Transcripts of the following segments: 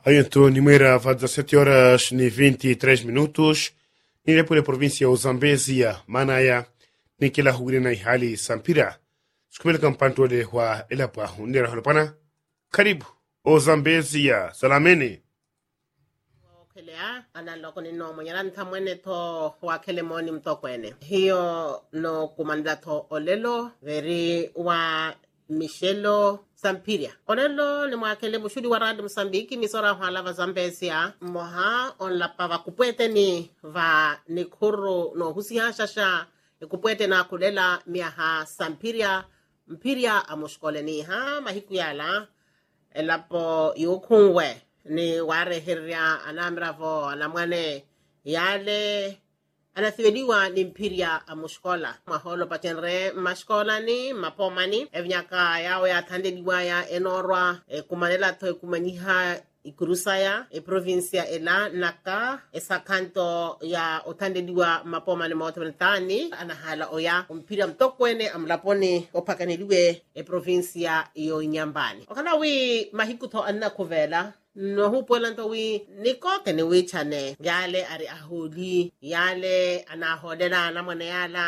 Então, Nimeira, vai 17 horas e 23 minutos. Nile província ya Zambezia, Manaya, Nikila Hugina Hali Sampira. Skumela Kampantole wa Elapa, Unera Halapana. Karibu, o Zambezia, Salamene. Kelea analoko ni no monyaranta mwene to wakele moni mtokwene. Hiyo no kumandato olelo veri wa Michelo Sampiria. Olelo ni mwakele mushudi wa radi Msambiki misora wala va Zambezia. Moha on la pava kupwete ni va nikuru no husiha shasha kupwete na kulela miaha Sampiria Mpiria amushkole ni ha mahiku yala elapo yukungwe ni ware hiria anamravo anamwane yale anathibediwa ni Mpiria amushkola maholo patenre mashkola ni mapomani evnyaka yao ya tandediwa ya enorwa kumanela to kumanyiha ikurusaya provincia ela naka esakanto ya otandediwa mapomani motomentani anahala oya Mpiria mtokwene amlaponi opakaneliwe provincia iyo Nyambani okana wi mahikuto anna kovela no hupolanto wi nikoke ni wichane yale ari ahuli yale anahodela anamone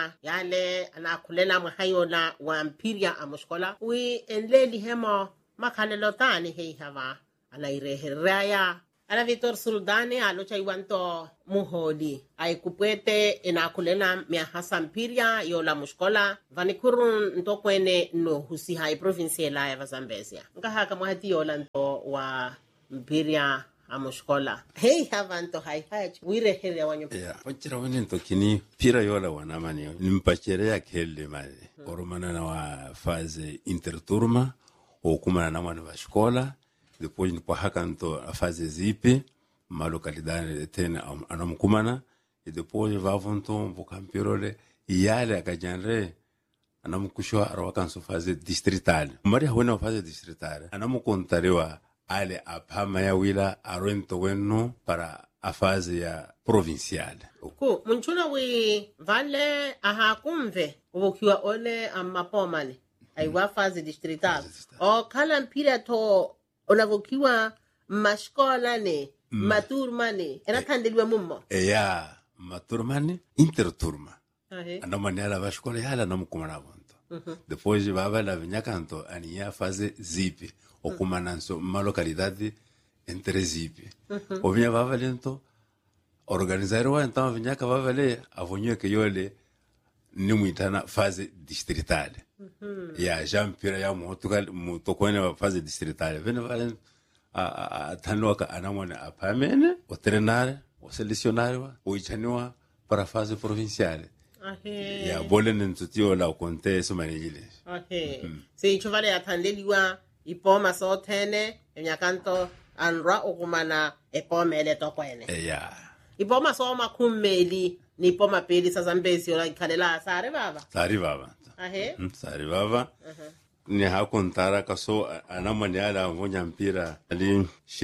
yale anakulela mhayola wa Mpiria amushkola wi enleli hemo makalelo tani hei hava anaireheraya ana Vitor Suldani alocha iwanto muholi ay kupwete inakulela miaha Sampiria yola mushkola vanikurun ntokwene no husiha province la ya Zambezia ngahaka mwahati yola nto wa Mpiria amushkola hei havanto hai wire hele wanyo pachira wani nto kini pira yola wanamani nimpachere ya kelle mali oromana na wa faze interturma okumana na mwana wa shkola depois ni kwa haka nto faze zipi malokalidade tena anamkumana e depois vavonto mvokampirole yale akajanre anamkushwa arwakanso faze distrital mari hawena faze distrital anamukontarewa ale apama ya wila arwento wenu para afazi ya provincial. Ku munchuna wi vale ahakumve ukiwa ole amapomani aiwa fazi distrital o kala Mpiria to onavokiwa mashkola ne maturmani enatandeliwa mummo ya maturmani interturma anamani ala bashkola yala namukumana bonto depois baba la vinyakanto aniya faze zipi okumananso malokalidade entre zipi ovinha vavalento organizarwa então vinhaka vavale avonyo ke yole nimuitana fase distrital ya Jean-Pierre ya mutokone fase distrital vene valen a tanoka anamona apamene o treinare o selecionare o ichaniwa para fase provincial ya bolen ntutio la conte so manejile se chovale atandeliwa ipoma sotene enyakanto anra okumana epomele tokwene ipoma so makumeli ni poma peli sa Zambezia la ikhalela sare baba sare baba ni hakontara kaso anamanyala ngonya Mpira ali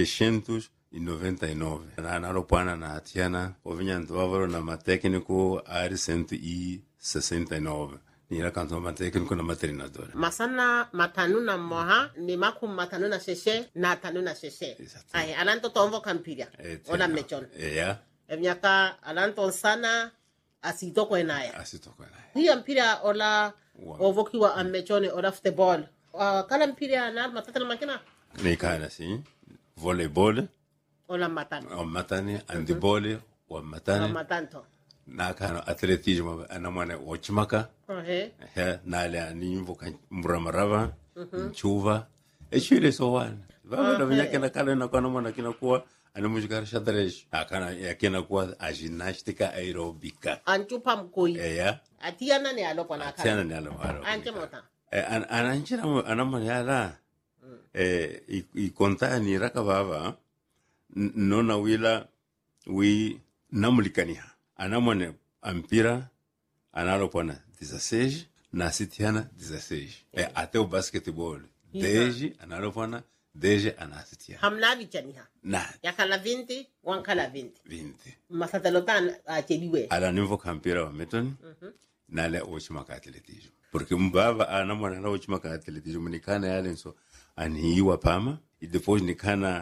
699 analopana na hatiana ovinyanto vavaro na matekniko ari 169 ni la kanto matekniko na materinadora masana matanuna moha ni makum matanuna sheshe na tanuna sheshe alanto tomvo Kampiria ona mechon evnyaka alanto sana asitoko enaya hiya Mpira ola ovokiwa amechone ola football kala Mpira na matatana makina ni kana si volleyball ola matani matani handball wa matani matanto na kana atletismo anamwana ochimaka na le animvo muramarava chuva echile sowana baba na vinyaka na kala na kana mwana kinakuwa animujikara shadresh akana yakena kuwa gymnastica aerobika anchupa mkoi atiana ni alopo na kala anje mota ananchira anamwana yala ikonta ni raka baba nona wila wi namulikaniha anamwana Mpira analopona 16 na sitiana 16 até o basketball desde analopona desde anasitia hamna vichaniha na yakala 20 wankala 20 masatalotan achediwe ala nivo Mpira wa metoni na le ochimaka atletismo porque mbaba anamwana la ochimaka atletismo nikana yale so aniwa pama e depois nikana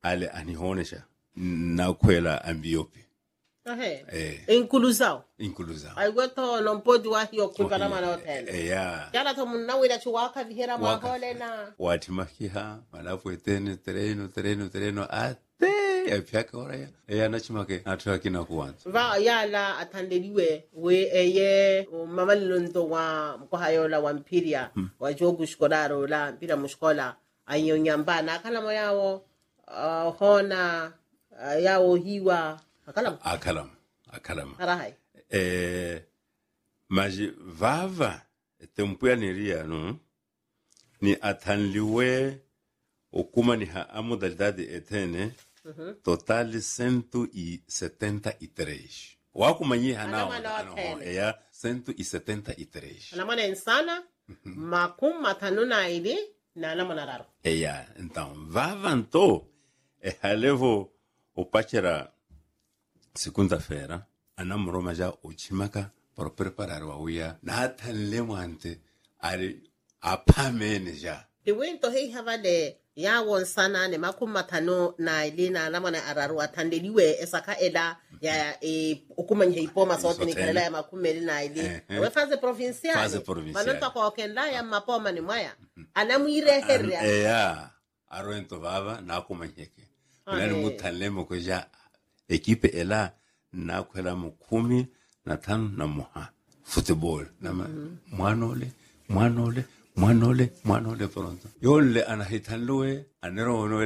ale anihonesha na kwela ambiopi inclusão inclusão ai goto non pode wa hiyo kupana mana hotel yala to munawira chuwaka vihera mahole na watimakiha malafu etene tereno ate yapyaka ora ya nachimake ataki na kuanza va yala atandeliwe we eye mamalunto wa mkohayola wa mpiria wa jogu shkodaro la mpira mushkola ayonyambana kala moyawo hona yawo hiwa akalam arahai maji vava tempuya niria no ni atanliwe okuma ni ha amodalidade etene total 173 wakumanyi hanao ya 173 anamana insana makum matanuna ili na anamana raro então vavanto halevo opachera segunda-feira anamroma já ochimaka para preparar o uia na tanlemante ali apamene já Iwento hei havale ya wonsana ne makumatano na ilina namana araru atandeliwe esaka ela ya okumanye ipoma sote ni kala ya makumeli na ili we faze provincial manota kwa okenda ya mapoma ni mwaya anamuire heria aroento baba na kumanyeke nani mutalemo ko ja equipe ela na kwela mu 15 na muha football na mwanole pronto yole anahitanloe anero